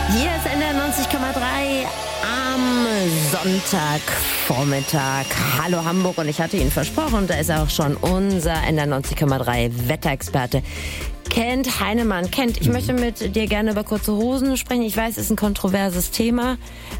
Hier ist NDR 90,3 am Sonntagvormittag. Hallo Hamburg, und ich hatte Ihnen versprochen, da ist auch schon unser NDR 90,3 Wetterexperte Kent Heinemann. Kent, ich möchte mit dir gerne über kurze Hosen sprechen. Ich weiß, es ist ein kontroverses Thema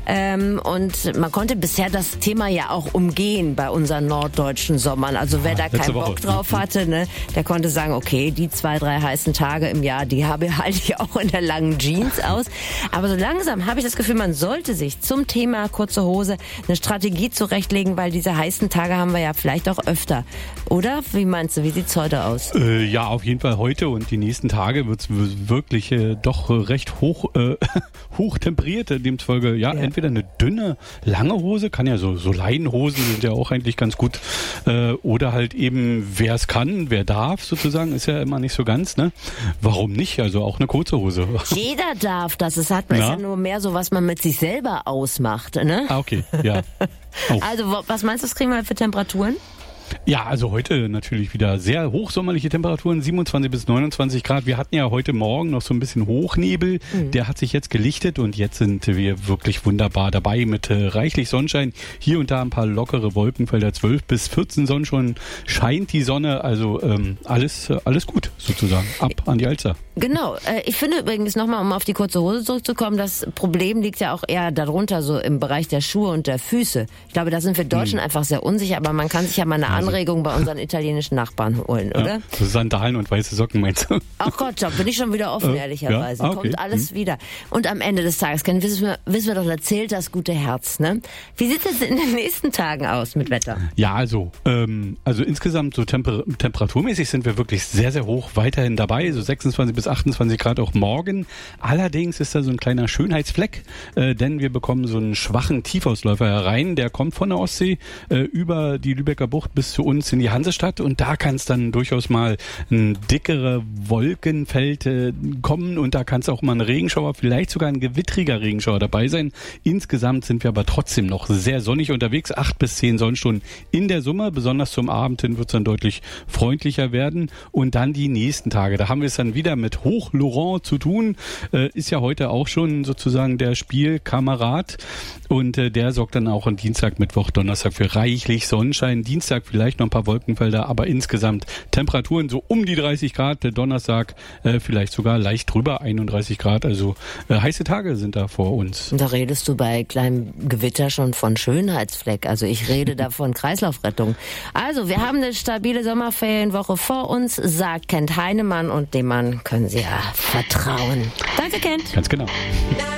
und man konnte bisher das Thema ja auch umgehen bei unseren norddeutschen Sommern. Also wer da keinen Bock drauf hatte, ne, der konnte sagen, okay, die 2-3 heißen Tage im Jahr, die halte ich auch in der langen Jeans aus. Aber so langsam habe ich das Gefühl, man sollte sich zum Thema kurze Hose eine Strategie zurechtlegen, weil diese heißen Tage haben wir ja vielleicht auch öfter. Oder? Wie meinst du, wie sieht's heute aus? Ja, auf jeden Fall heute und die nächsten Tage wird es wirklich doch recht hoch temperiert. Demzufolge, ja, entweder eine dünne, lange Hose, kann ja so Leinenhosen sind ja auch eigentlich ganz gut, oder halt eben, wer es kann, wer darf sozusagen, ist ja immer nicht so ganz, ne? Warum nicht? Also auch eine kurze Hose. Jeder darf das. Es ist ja nur mehr so, was man mit sich selber ausmacht, ne? Ah, okay, ja. Oh. Also, was meinst du, was kriegen wir für Temperaturen? Ja, also heute natürlich wieder sehr hochsommerliche Temperaturen, 27 bis 29 Grad. Wir hatten ja heute Morgen noch so ein bisschen Hochnebel, der hat sich jetzt gelichtet und jetzt sind wir wirklich wunderbar dabei mit reichlich Sonnenschein. Hier und da ein paar lockere Wolkenfelder, 12 bis 14 Sonnenstunden scheint die Sonne, also alles gut sozusagen, ab an die Alster. Genau, ich finde übrigens nochmal, um auf die kurze Hose zurückzukommen, das Problem liegt ja auch eher darunter, so im Bereich der Schuhe und der Füße. Ich glaube, da sind wir Deutschen einfach sehr unsicher, aber man kann sich ja mal eine Anregung bei unseren italienischen Nachbarn holen, oder? Ja, so Sandalen und weiße Socken meinst du? Ach Gott, da bin ich schon wieder offen, ehrlicherweise. Ja? Ah, okay. Kommt alles wieder. Und am Ende des Tages, wissen wir doch, da zählt das gute Herz, ne? Wie sieht es in den nächsten Tagen aus mit Wetter? Ja, also insgesamt so temperaturmäßig sind wir wirklich sehr, sehr hoch weiterhin dabei, so 26 bis 28 Grad auch morgen. Allerdings ist da so ein kleiner Schönheitsfleck, denn wir bekommen so einen schwachen Tiefausläufer herein, der kommt von der Ostsee über die Lübecker Bucht bis zu uns in die Hansestadt, und da kann es dann durchaus mal ein dickere Wolkenfeld kommen, und da kann es auch mal ein Regenschauer, vielleicht sogar ein gewittriger Regenschauer dabei sein. Insgesamt sind wir aber trotzdem noch sehr sonnig unterwegs, 8 bis 10 Sonnenstunden in der Summe, besonders zum Abend hin wird es dann deutlich freundlicher werden, und dann die nächsten Tage, da haben wir es dann wieder mit Hoch-Laurent zu tun, ist ja heute auch schon sozusagen der Spielkamerad, und der sorgt dann auch am Dienstag, Mittwoch, Donnerstag für reichlich Sonnenschein, Dienstag vielleicht noch ein paar Wolkenfelder, aber insgesamt Temperaturen so um die 30 Grad, Donnerstag vielleicht sogar leicht drüber, 31 Grad, also heiße Tage sind da vor uns. Da redest du bei kleinem Gewitter schon von Schönheitsfleck, also ich rede da von Kreislaufrettung. Also, wir haben eine stabile Sommerferienwoche vor uns, sagt Kent Heinemann, und dem Mann können Sie ja vertrauen. Danke, Kent. Ganz genau.